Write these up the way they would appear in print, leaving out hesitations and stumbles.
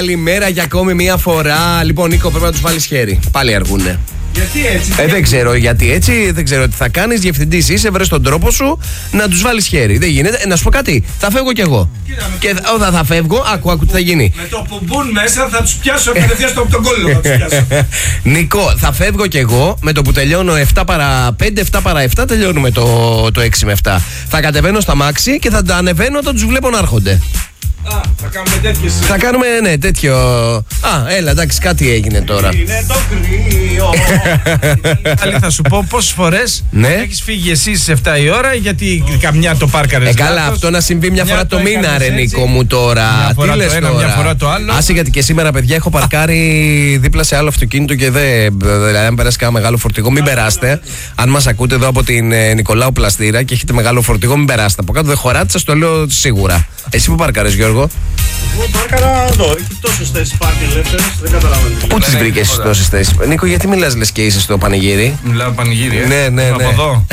Καλημέρα για ακόμη μία φορά. Λοιπόν, Νίκο, πρέπει να τους βάλεις χέρι. Πάλι αργούνε. Γιατί έτσι? Δεν ξέρω γιατί έτσι, δεν ξέρω τι θα κάνεις. Διευθυντής είσαι, βρες τον τρόπο σου να τους βάλεις χέρι. Δεν γίνεται. Να σου πω κάτι, θα φεύγω κι εγώ. Και όταν θα φεύγω, άκου τι θα γίνει. Με το που μπουν μέσα θα τους πιάσω κατευθείαν από τον κόλλο. Νικό, θα φεύγω κι εγώ με το που τελειώνω 7 παρά 5, 7 παρά 7, τελειώνουμε το 6 με 7. Θα κατεβαίνω στα μάξι και θα τα ανεβαίνω όταν τους βλέπω να έρχονται. Θα κάνουμε τέτοιες. Θα κάνουμε, ναι, τέτοιο. Έλα, εντάξει, κάτι έγινε τώρα. Είναι το κρύο. Άλλη, θα σου πω πόσες φορές έχεις φύγει εσύ στις 7 η ώρα, γιατί καμιά το πάρκαρες. Καλά, αυτό να συμβεί μια φορά το μήνα, ρε Νίκο μου τώρα. Τι λες τώρα? Μια φορά το άλλο. Άσε, γιατί και σήμερα, παιδιά, έχω παρκάρει δίπλα σε άλλο αυτοκίνητο και δεν. Δηλαδή, αν περάσει κανένα μεγάλο φορτηγό, μην περάστε. Αν μας ακούτε εδώ από την Νικολάου Πλαστήρα και έχετε μεγάλο φορτηγό, μην περάστε. Από κάτω δεν χωράτε, σας το λέω σίγουρα. Εσύ που παρκάρες, Γιώργο? Εγώ πάρκαρα εδώ, έχει τόσες θέσεις πάρκι ελεύθερες, δεν καταλαβαίνω. Πού τις βρήκες στις τόσες θέσεις? Νίκο, γιατί μιλάς λες και είσαι στο πανηγύρι? Μιλάω πανηγύρι, Ναι. Από εδώ.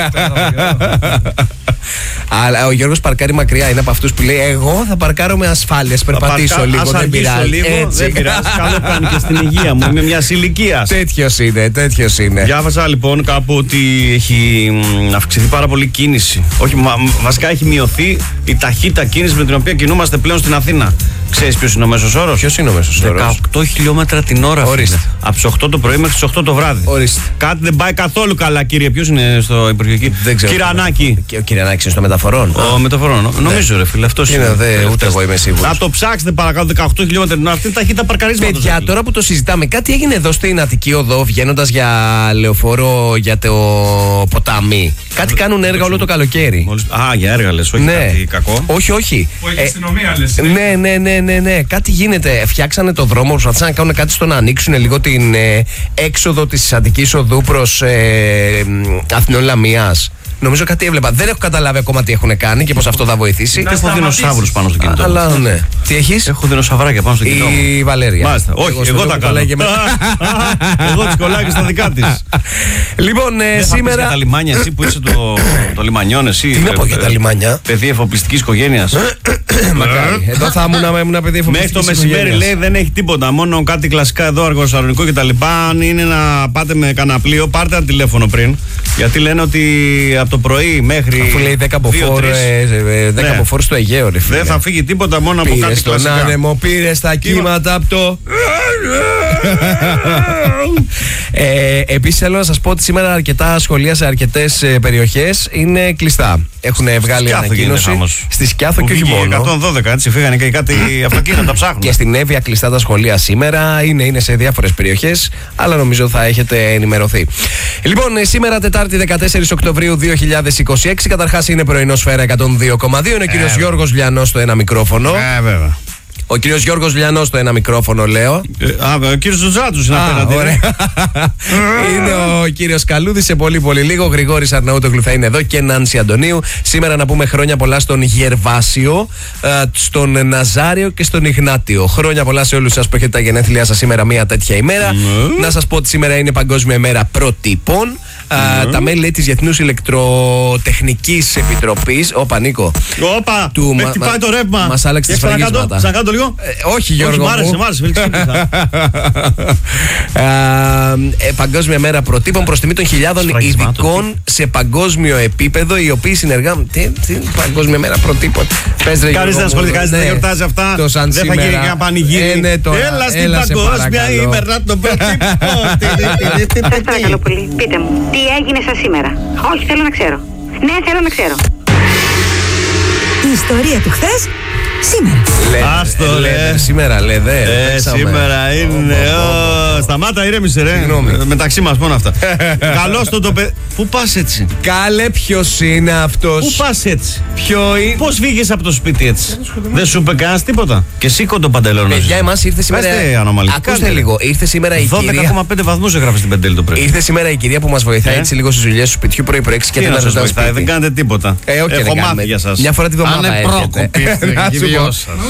Αλλά ο Γιώργος παρκάρει μακριά, είναι από αυτούς που λέει εγώ θα παρκάρω με ασφάλεια, περπατήσω λίγο, δεν πειράζει. Δεν πειράζει, καλό κάνει και στην υγεία μου, είμαι μιας ηλικίας. Τέτοιος είναι. Διάβαζα λοιπόν κάπου ότι έχει αυξηθεί πάρα πολύ κίνηση. Όχι, βασικά έχει μειωθεί η ταχύτητα κίνηση με την οποία κινούμαστε πλέον στην Αθήνα. Ξέρεις ποιος είναι ο μέσος όρος? Ποιος είναι ο μέσος όρος? 18 χιλιόμετρα την ώρα. Ορίστε. Από τις 8 το πρωί μέχρι τις 8 το βράδυ. Ορίστε. Κάτι δεν πάει καθόλου καλά, κύριε. Ποιος είναι στο Υπουργείο εκεί? Δεν ξέρω. Κυρανάκη. Και ο Κυρανάκης είναι στο μεταφορών. Ο μεταφορών. Νομίζω, ρε φίλε, αυτός είναι. Ούτε εγώ είμαι σίγουρος. Να το ψάξετε παρακάτω, 18 χιλιόμετρα την ώρα. Αυτή είναι ταχύτητα παρκαρίσματος. Παιδιά, τώρα που το συζητάμε, κάτι έγινε εδώ στην Αττική Οδό, βγαίνοντας για λεωφόρο για το ποτάμι. Κάτι κάνουν έργα όλο το καλοκαίρι. Για έργα λες, όχι κάτι κακό. Όχι. Που έχει αστυνομία, λες. Ναι. Κάτι γίνεται. Φτιάξανε το δρόμο, προσπαθήσαν να κάνουν κάτι στο να ανοίξουν λίγο την έξοδο της Αττικής Οδού προς Αθηνών Λαμίας. Νομίζω κάτι έβλεπα. Δεν έχω καταλάβει ακόμα τι έχουν κάνει και πώς αυτό θα βοηθήσει. Έχω δεινοσαύρους πάνω στο κινητό. Αλλά ναι. Τι έχεις? Έχω δεινοσαυράκια πάνω στο κινητό. Η Βαλέρια. Μάλιστα. Όχι, εγώ τα κάνω. Εγώ τις κολλάει και στα δικά της. Λοιπόν, σήμερα. Για τα λιμάνια, εσύ που είσαι το λιμανιόν, εσύ. Τι να πω για τα λιμάνια? Παιδί εφοπλιστικής οικογένειας. Μακάρι. Εδώ θα ήμουν παιδί εφοπλιστικής. Μέχρι το μεσημέρι λέει δεν έχει τίποτα. Μόνο κάτι κλασικά εδώ, αργοσαρονικό κτλ. Αν είναι να πάτε με κανένα πλοίο, πάρτε ένα τηλέφωνο πριν. Γιατί λένε ότι από το πρωί μέχρι. Αφού λέει 10 μποφόρ στο Αιγαίο, ρε φίλε. Δεν θα φύγει τίποτα, μόνο από κάτι κλασικά. Στον άνεμο, πήρε τα κύματα από το. Επίσης θέλω να σας πω ότι σήμερα αρκετά σχολεία σε αρκετές περιοχές είναι κλειστά. Έχουν βγάλει ανακοίνωση στη Σκιάθο και όχι μόνο. 112, έτσι φύγανε και κάτι αυτοκίνητα, τα ψάχνουν. Και στην Εύβοια κλειστά τα σχολεία σήμερα. Είναι σε διάφορες περιοχές, αλλά νομίζω θα έχετε ενημερωθεί. Λοιπόν, σήμερα Τετάρτη 14 Οκτωβρίου 2026. Καταρχάς είναι πρωινό Σφαίρα 102,2. Είναι ο κύριος Γιώργος Λιανός στο ένα μικρόφωνο. Βέβαια. Ο κύριος Γιώργος Λιανός στο ένα μικρόφωνο, λέω. Ο κύριος Ζουζάτους είναι απέναντι. Είναι ο κύριος Καλούδης σε πολύ λίγο. Γρηγόρης Αρναούτογλου θα είναι εδώ και Νάνση Αντωνίου. Σήμερα να πούμε χρόνια πολλά στον Γερβάσιο, στον Ναζάριο και στον Ιγνάτιο. Χρόνια πολλά σε όλους σας που έχετε τα γενέθλιά σας σήμερα, μια τέτοια ημέρα. Να σας πω ότι σήμερα είναι Παγκόσμια ημέρα προτύπων. Τα μέλη της Διεθνούς Ηλεκτροτεχνικής Επιτροπής. Όπα, Νίκο. Όπα, πάει το ρεύμα. Μας άλλαξε τις φραγίσματα. Σαν κάτω λίγο. Όχι, Γιώργο. Μ' άρεσε. Παγκόσμια μέρα προτύπων προς τιμή των χιλιάδων ειδικών σε παγκόσμιο επίπεδο, οι οποίοι συνεργάζονται. Παγκόσμια μέρα προτύπων. Κανείς δεν ασχολείται, κανείς δεν γιορτάζει αυτά. Δεν θα γίνει κανένα πανηγύρι. Έλα στην Παγκόσμια ημέρα των προτύπων. Σας παρακαλώ πολύ, πείτε μου, τι έγινε σας σήμερα? Όχι, θέλω να ξέρω. Ναι, θέλω να ξέρω. Η ιστορία του χθες, σήμερα. Σήμερα, σήμερα είναι. Σταμάτα, ηρέμησε, ρε. Μεταξύ μας μόνο αυτά. Καλώς το παιδί. Πού πας έτσι? Καλέ, ποιος είναι αυτός? Πού πας έτσι? Ποιο είναι? Πώς βγήκες από το σπίτι έτσι? Δεν σου είπε κανένας τίποτα? Και σήκω το παντελόνι. Παιδιά, εμάς ήρθε σήμερα. Ακούστε λίγο. Ήρθε σήμερα η κυρία. 12,5 βαθμούς έγραφε στην Πεντέλη το πρωί. Ήρθε σήμερα η κυρία που μας βοηθάει έτσι λίγο στις δουλειές του σπιτιού πρωί-πρωί και δεν σας βοηθάει, δεν κάνετε τίποτα. Έχω μάθει για σας. Μια φορά τη βδομάδα. Να σου δυο.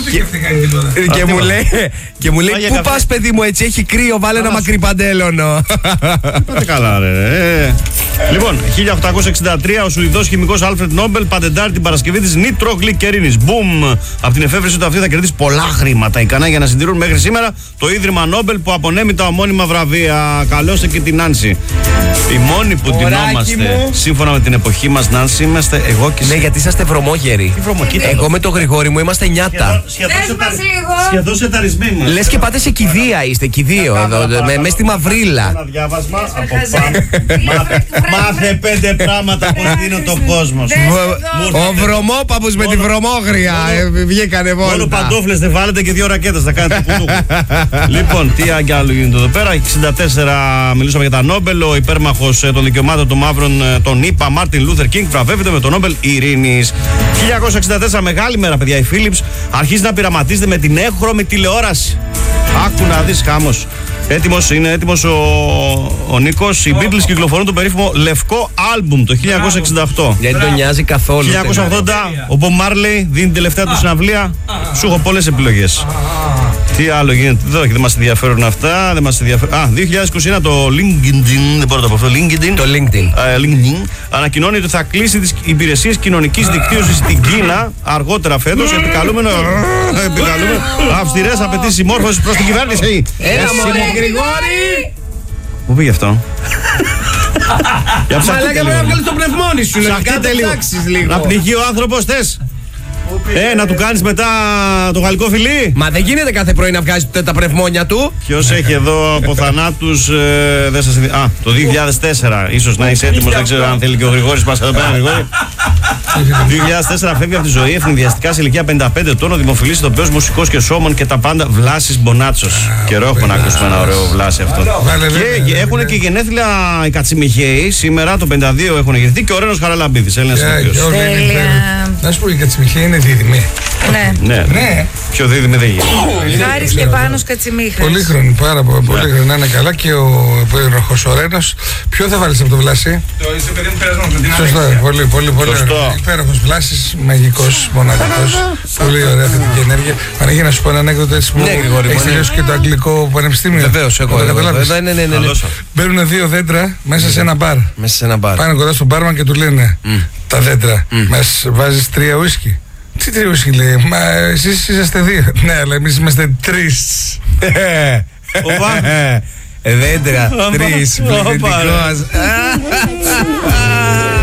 Και μου λέει, πού πας παιδί μου, έτσι έχει κρύο, βάλε ένα μακρύ παντέλονο. Πάτε καλά, ρε. Λοιπόν, 1863 ο Σουηδός χημικός Άλφρεντ Νόμπελ πατεντάρει την παρασκευή της νητρογλυκερίνης. Μπουμ! Από την εφεύρεση του αυτή θα κερδίσει πολλά χρήματα. Ικανά για να συντηρούν μέχρι σήμερα το Ίδρυμα Νόμπελ που απονέμει τα ομώνυμα βραβεία. Καλώστε και την Νάνση. Οι μόνοι που ντυνόμαστε σύμφωνα με την εποχή μας, Νάνση, είμαστε εγώ και εσύ. Ναι, γιατί είσαστε βρωμόγεροι. Εγώ με τον Γρηγόρη μου είμαστε νιάτα. Σχεδόν σεταρισμένοι. Λες και πάτε σε κηδεία, είστε κηδείο εδώ, με στη μαυρίλα. Ένα διάβασμα από πάνω. Μάθε 5 πράγματα πως δίνω το κόσμο. Ο βρωμόπαπος με τη βρωμόγρια βγήκανε βόλτα. Μόνο παντόφλες δεν βάλετε και 2 ρακέτες θα κάνετε κουτούκου. Λοιπόν, τι άλλο γίνεται εδώ πέρα. 64 μιλούσαμε για τα Νόμπελ. Ο υπέρμαχος των δικαιωμάτων των μαύρων, τον ΗΠΑ, Μάρτιν Λούθερ Κίνγκ, βραβεύεται με το Νόμπελ Ειρήνης. 1964, μεγάλη μέρα, παιδιά. Η Philips αρχίζει να πειραματίζεται με την έγχρωμη τηλεόραση. Άκου να δεις, χάμος. Είναι έτοιμος ο Νίκος. Οι Beatles κυκλοφορούν το περίφημο λευκό άλμπουμ το 1968. Δεν τον νοιάζει καθόλου. 1980 ο Bob Marley δίνει την τελευταία του συναυλία. Σου έχω πολλές επιλογές. Τι άλλο γίνεται εδώ, δεν μας ενδιαφέρουν αυτά. Δεν μας ενδιαφέρουν. 2021 το LinkedIn, δεν μπορώ να το πω αυτό. Το LinkedIn. Ανακοινώνει ότι θα κλείσει τις υπηρεσίες κοινωνικής δικτύωσης στην Κίνα αργότερα φέτος. Επικαλούμενο αυστηρές απαιτήσεις συμμόρφωσης προς την κυβέρνηση. Γρηγόρη! Πού πήγε αυτό? Μαλάκα πρέπει να βγάλεις το πνευμόνι σου. Να πνιγεί ο άνθρωπος θες? Να του κάνεις μετά το γαλλικό φιλί. Μα δεν γίνεται κάθε πρωί να βγάζει τα πνευμόνια του. Ποιος έχει εδώ από θανάτους? Δεν σας το 2004. Ίσως να είσαι έτοιμος. Δεν ξέρω αν θέλει και ο Γρηγόρης. Πας εδώ πέρα, Γρηγόρη. 2004 φεύγει από τη ζωή ευνηδιαστικά σε ηλικία 55 ετών ο δημοφιλής ηθοποιός, μουσικός και σώμον και τα πάντα Βλάσης Μπονάτσος. Καιρό έχουμε να ακούσουμε ένα ωραίο Βλάση αυτό. Και έχουν και γενέθλια οι Κατσιμιχαίοι. Σήμερα το 52 έχουν γεννηθεί και ο Ρένος Χαραλαμπίδης. Έλληνας ηθοποιός. Να σου πω, οι Κατσιμιχαίοι είναι δίδυμοι. Ναι. Πιο δίδυμοι δεν γίνεται. Χάρης και Πάνος Κατσιμίχας. Πολύχρονοι, πάρα πολύ χρονοι. Να είναι καλά. Και ο Ρένος. Ποιο θα βάλεις από το Βλάση? Το είσαι παιδί μου περασμένο. Σωστά, πολύ υπέροχος Βλάσης, μαγικός, μοναδικός. Πολύ ωραία θετική ενέργεια. Παναγία, να σου πω ένα ανέκδοτο έτσι που έχεις τελειώσει και το Αγγλικό Πανεπιστήμιο. Βεβαίως, εγώ. Ναι. Μπαίνουν 2 δέντρα μέσα σε ένα μπαρ. Πάνε κοντά στον μπάρμαν και του λένε τα δέντρα, μας βάζεις 3 ουίσκι? Τι 3 ουίσκι, λέει? Μα εσείς είσαστε 2. Ναι, αλλά εμείς είμαστε 3. Δέντρα, 3, πληθυντικός.